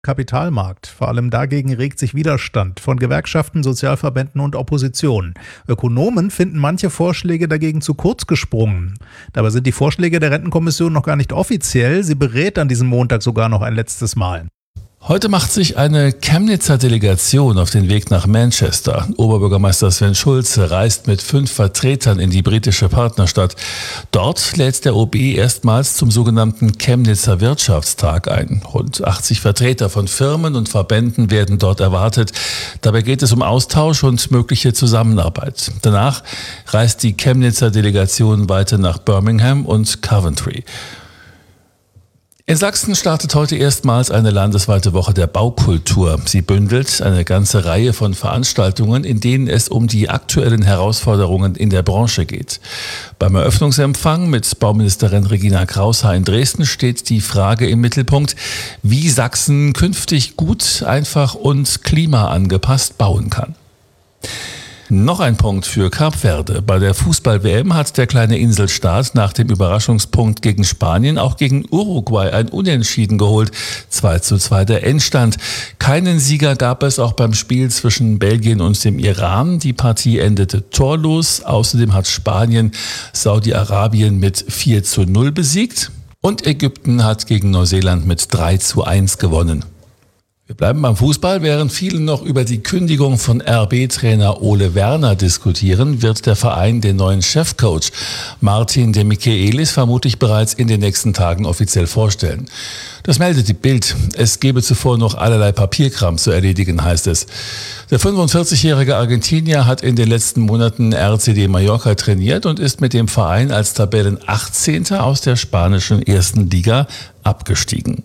Kapitalmarkt. Vor allem dagegen regt sich Widerstand von Gewerkschaften, Sozialverbänden und Opposition. Ökonomen finden manche Vorschläge dagegen zu kurz gesprungen. Dabei sind die Vorschläge der Rentenkommission noch gar nicht offiziell. Sie berät an diesem Montag sogar noch ein letztes Mal. Heute macht sich eine Chemnitzer Delegation auf den Weg nach Manchester. Oberbürgermeister Sven Schulze reist mit 5 Vertretern in die britische Partnerstadt. Dort lädt der OB erstmals zum sogenannten Chemnitzer Wirtschaftstag ein. Rund 80 Vertreter von Firmen und Verbänden werden dort erwartet. Dabei geht es um Austausch und mögliche Zusammenarbeit. Danach reist die Chemnitzer Delegation weiter nach Birmingham und Coventry. In Sachsen startet heute erstmals eine landesweite Woche der Baukultur. Sie bündelt eine ganze Reihe von Veranstaltungen, in denen es um die aktuellen Herausforderungen in der Branche geht. Beim Eröffnungsempfang mit Bauministerin Regina Kraushaar in Dresden steht die Frage im Mittelpunkt, wie Sachsen künftig gut, einfach und klimaangepasst bauen kann. Noch ein Punkt für Kap Verde. Bei der Fußball-WM hat der kleine Inselstaat nach dem Überraschungspunkt gegen Spanien auch gegen Uruguay ein Unentschieden geholt. 2:2 der Endstand. Keinen Sieger gab es auch beim Spiel zwischen Belgien und dem Iran. Die Partie endete torlos. Außerdem hat Spanien Saudi-Arabien mit 4:0 besiegt. Und Ägypten hat gegen Neuseeland mit 3:1 gewonnen. Wir bleiben beim Fußball. Während viele noch über die Kündigung von RB-Trainer Ole Werner diskutieren, wird der Verein den neuen Chefcoach Martin de Michelis vermutlich bereits in den nächsten Tagen offiziell vorstellen. Das meldet die Bild. Es gebe zuvor noch allerlei Papierkram zu erledigen, heißt es. Der 45-jährige Argentinier hat in den letzten Monaten RCD Mallorca trainiert und ist mit dem Verein als Tabellen 18. aus der spanischen ersten Liga abgestiegen.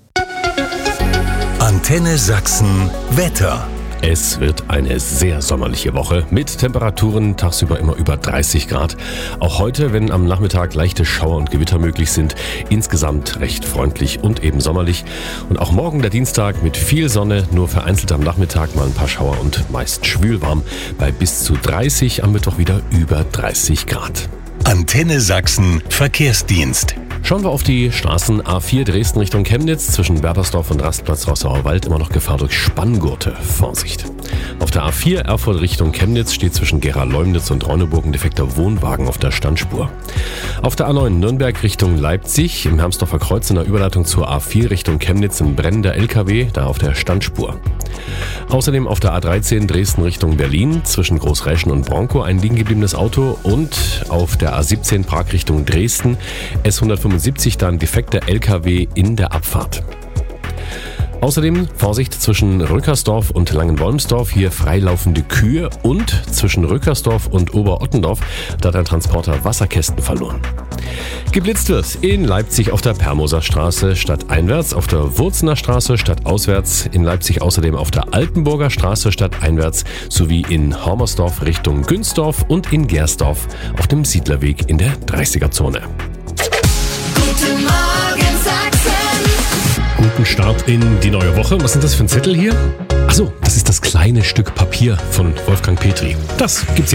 Antenne Sachsen Wetter. Es wird eine sehr sommerliche Woche mit Temperaturen tagsüber immer über 30 Grad. Auch heute, wenn am Nachmittag leichte Schauer und Gewitter möglich sind, insgesamt recht freundlich und eben sommerlich. Und auch morgen der Dienstag mit viel Sonne, nur vereinzelt am Nachmittag mal ein paar Schauer und meist schwülwarm bei bis zu 30, am Mittwoch wieder über 30 Grad. Antenne Sachsen Verkehrsdienst. Schauen wir auf die Straßen A4 Dresden Richtung Chemnitz, zwischen Werbersdorf und Rastplatz Rossauer Wald immer noch Gefahr durch Spanngurte. Vorsicht! Auf der A4 Erfurt Richtung Chemnitz steht zwischen Gera-Leumnitz und Rauneburg ein defekter Wohnwagen auf der Standspur. Auf der A9 Nürnberg Richtung Leipzig, im Hermsdorfer Kreuz in der Überleitung zur A4 Richtung Chemnitz ein brennender LKW, da auf der Standspur. Außerdem auf der A13 Dresden Richtung Berlin, zwischen Großräschen und Bronco ein liegengebliebenes Auto und auf der A17 Prag Richtung Dresden S175 dann defekter LKW in der Abfahrt. Außerdem Vorsicht zwischen Rückersdorf und Langenwolmsdorf, hier freilaufende Kühe, und zwischen Rückersdorf und Oberottendorf, da hat ein Transporter Wasserkästen verloren. Geblitzt wird in Leipzig auf der Permoser Straße stadteinwärts, auf der Wurzener Straße stadtauswärts, in Leipzig außerdem auf der Altenburger Straße stadteinwärts sowie in Hormersdorf Richtung Günzdorf und in Gersdorf auf dem Siedlerweg in der 30er-Zone. Guten Morgen Sachsen. Guten Start in die neue Woche. Was sind das für ein Zettel hier? Achso, das ist das kleine Stück Papier von Wolfgang Petri. Das gibt's jetzt.